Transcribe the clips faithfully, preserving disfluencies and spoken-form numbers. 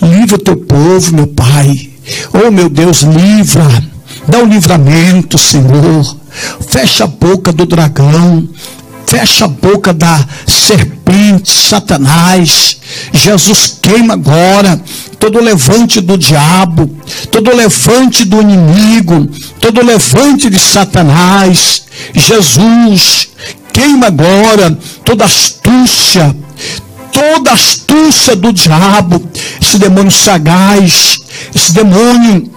livra o teu povo, meu Pai. Oh, meu Deus, livra, dá o livramento, Senhor. Fecha a boca do dragão, fecha a boca da serpente, Satanás. Jesus, queima agora todo levante do diabo, todo levante do inimigo, todo levante de Satanás. Jesus, queima agora toda astúcia, toda astúcia do diabo, esse demônio sagaz, esse demônio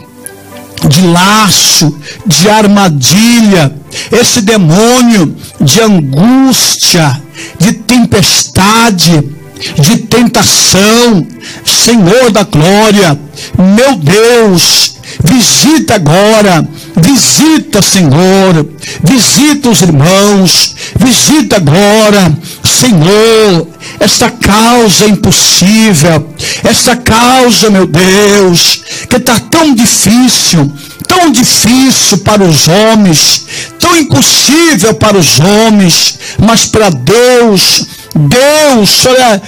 de laço, de armadilha, esse demônio de angústia, de tempestade, de tentação. Senhor da glória, meu Deus, visita agora, visita, Senhor, visita os irmãos, visita agora, Senhor, esta causa impossível, esta causa, meu Deus, que está tão difícil, tão difícil para os homens, tão impossível para os homens, mas para Deus, Deus, o Senhor é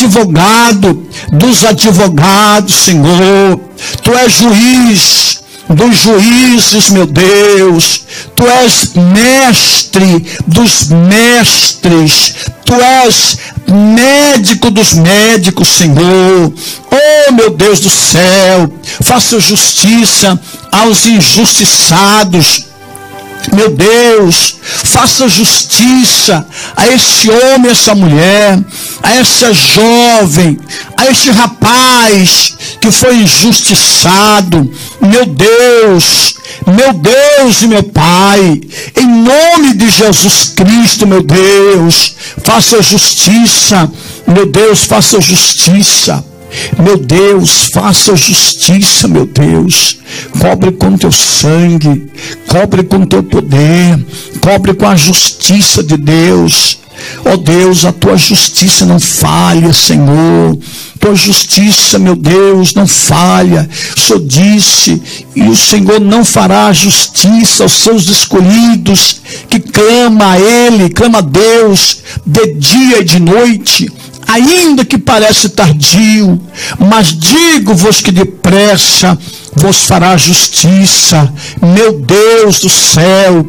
advogado dos advogados, Senhor, Tu és juiz dos juízes, meu Deus, Tu és mestre dos mestres, Tu és médico dos médicos, Senhor. Oh, meu Deus do céu, faça justiça aos injustiçados. Meu Deus, faça justiça a esse homem, a essa mulher, a essa jovem, a este rapaz que foi injustiçado. Meu Deus, meu Deus e meu Pai, em nome de Jesus Cristo, meu Deus, faça justiça, meu Deus, faça justiça. Meu Deus, faça justiça, meu Deus. Cobre com teu sangue, cobre com teu poder, cobre com a justiça de Deus. Ó Deus, a tua justiça não falha, Senhor. Tua justiça, meu Deus, não falha. O Senhor disse, e o Senhor não fará justiça aos seus escolhidos, que clama a Ele, clama a Deus, de dia e de noite. Ainda que parece tardio, mas digo-vos que depressa vos fará justiça. Meu Deus do céu,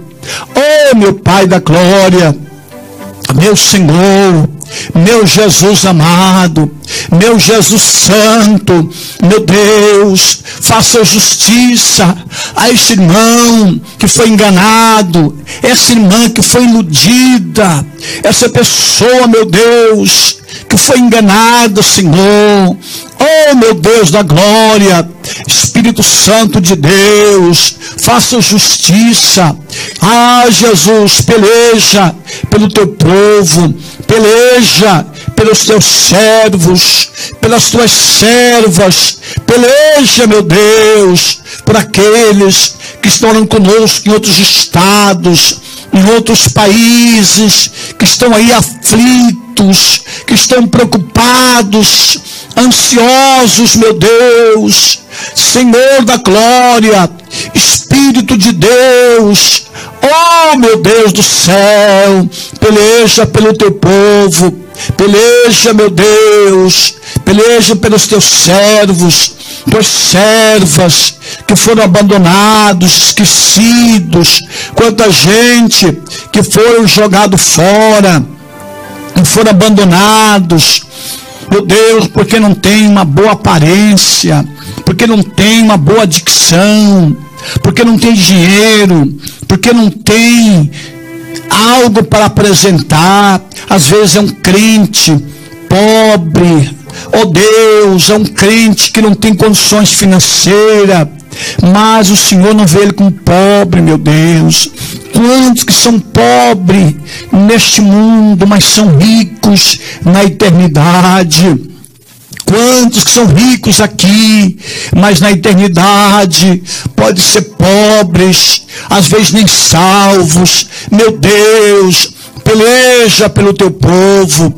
oh meu Pai da glória, meu Senhor, meu Jesus amado, meu Jesus santo, meu Deus, faça justiça a esse irmão que foi enganado, essa irmã que foi iludida, essa pessoa, meu Deus, que foi enganada, Senhor. Oh, meu Deus da glória, Espírito Santo de Deus, faça justiça. Ah, Jesus, peleja pelo teu povo, peleja pelos teus servos, pelas tuas servas, peleja, meu Deus, por aqueles que estão conosco em outros estados, em outros países, que estão aí aflitos, que estão preocupados, ansiosos, meu Deus. Senhor da glória, Espírito de Deus, oh meu Deus do céu, peleja pelo teu povo, peleja, meu Deus, peleja pelos teus servos, tuas servas que foram abandonados, esquecidos, quanta gente que foram jogados fora, que foram abandonados, meu Deus, porque não tem uma boa aparência, porque não tem uma boa dicção, porque não tem dinheiro, porque não tem algo para apresentar. Às vezes é um crente pobre, oh Deus, é um crente que não tem condições financeiras, mas o Senhor não vê ele como pobre, meu Deus. Quantos que são pobres neste mundo, mas são ricos na eternidade? Quantos que são ricos aqui, mas na eternidade pode ser pobres, às vezes nem salvos. Meu Deus, peleja pelo teu povo,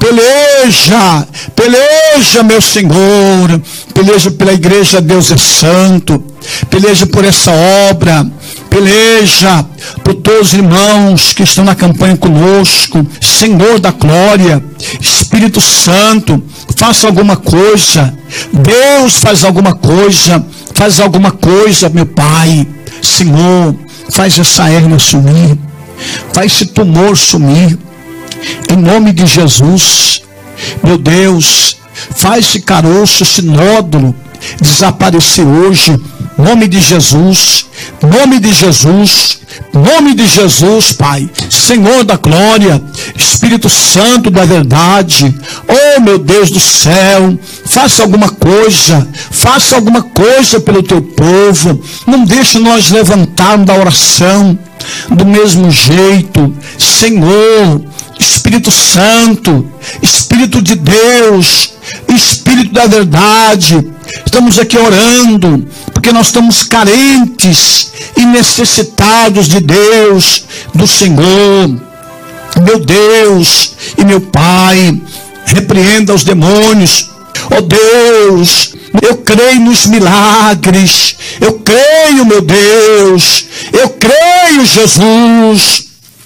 peleja, peleja, meu Senhor, peleja pela igreja Deus é Santo, peleja por essa obra, peleja por todos os irmãos que estão na campanha conosco. Senhor da glória, Espírito Santo, faça alguma coisa. Deus, faz alguma coisa, faz alguma coisa, meu Pai. Senhor, faz essa hérnia sumir, faz esse tumor sumir, em nome de Jesus. Meu Deus, faz esse caroço, esse nódulo desaparecer hoje, nome de Jesus, nome de Jesus, nome de Jesus, Pai, Senhor da glória, Espírito Santo da verdade, oh meu Deus do céu, faça alguma coisa, faça alguma coisa pelo teu povo, não deixe nós levantarmos da oração do mesmo jeito, Senhor, Espírito Santo, Espírito de Deus, Espírito da verdade, estamos aqui orando, porque nós estamos carentes e necessitados de Deus, do Senhor. Meu Deus e meu Pai, repreenda os demônios. Oh Deus, eu creio nos milagres, eu creio, meu Deus, eu creio, Jesus.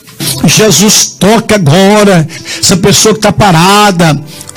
Jesus, toca agora essa pessoa que está parada,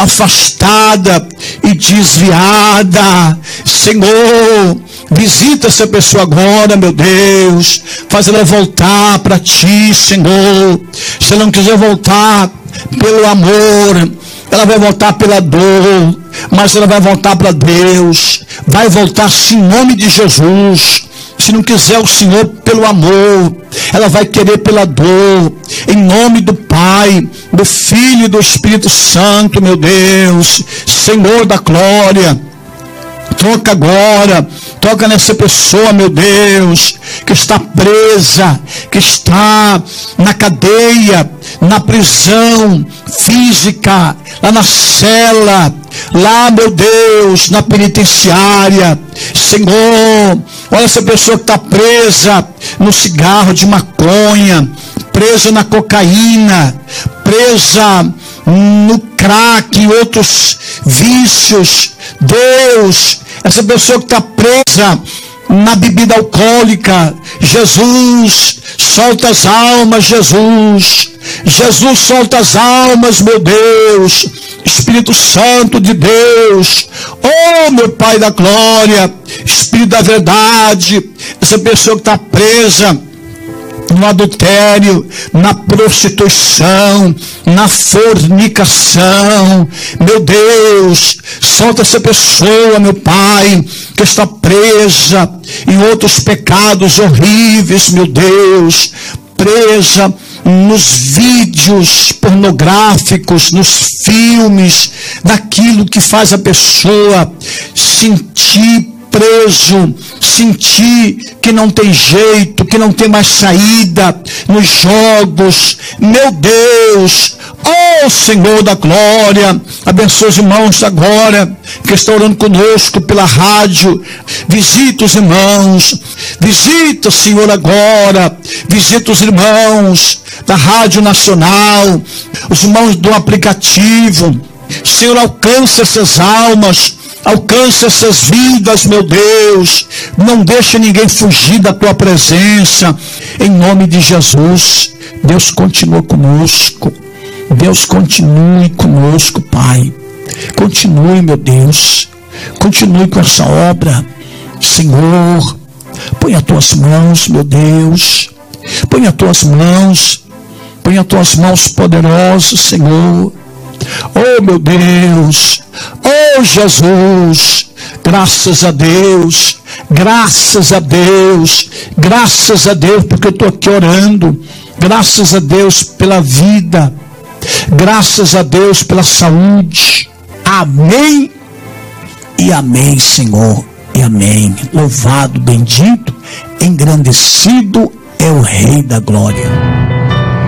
afastada e desviada. Senhor, visita essa pessoa agora, meu Deus, faz ela voltar para ti, Senhor. Se ela não quiser voltar pelo amor, ela vai voltar pela dor, mas ela vai voltar para Deus, vai voltar sim, em nome de Jesus. Se não quiser o Senhor pelo amor, ela vai querer pela dor, em nome do Pai, do Filho e do Espírito Santo, meu Deus, Senhor da glória. Toca agora, toca nessa pessoa, meu Deus, que está presa, que está na cadeia, na prisão física, lá na cela, lá, meu Deus, na penitenciária. Senhor, olha essa pessoa que está presa no cigarro de maconha, presa na cocaína, presa no crack e outros vícios. Deus, essa pessoa que está presa na bebida alcoólica, Jesus, solta as almas, Jesus, Jesus, solta as almas, meu Deus, Espírito Santo de Deus, oh meu Pai da glória, Espírito da verdade, essa pessoa que está presa no adultério, na prostituição, na fornicação, meu Deus, solta essa pessoa, meu Pai, que está presa em outros pecados horríveis, meu Deus, presa nos vídeos pornográficos, nos filmes, daquilo que faz a pessoa sentir preso, sentir que não tem jeito, que não tem mais saída nos jogos. Meu Deus, oh Senhor da glória, abençoa os irmãos agora que estão orando conosco pela rádio. Visita os irmãos, visita, Senhor, agora, visita os irmãos da Rádio Nacional, os irmãos do aplicativo. Senhor, alcança essas almas, alcança essas vidas, meu Deus, não deixa ninguém fugir da tua presença, em nome de Jesus. Deus continua conosco, Deus continue conosco, Pai, continue, meu Deus, continue com essa obra, Senhor. Põe as tuas mãos, meu Deus, põe as tuas mãos, põe as tuas mãos poderosas, Senhor. Oh meu Deus, oh Jesus, graças a Deus, graças a Deus, graças a Deus, porque eu estou aqui orando, graças a Deus pela vida, graças a Deus pela saúde, amém e amém, Senhor, e amém. Louvado, bendito, engrandecido é o Rei da glória.